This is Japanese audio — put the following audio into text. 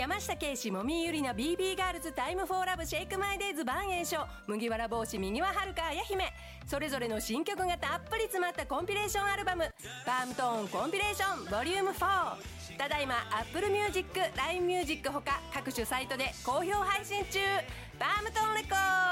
山下圭史、もみゆりな、 BB ガールズ、タイムフォーラブ、シェイクマイデイズ、万栄翔、麦わら帽子、右ははるか、あや姫、それぞれの新曲がたっぷり詰まったコンピレーションアルバム、パームトーンコンピレーションボリューム4、ただいま Apple Music、LINE Music ほか各種サイトで好評配信中。パームトーンレコード。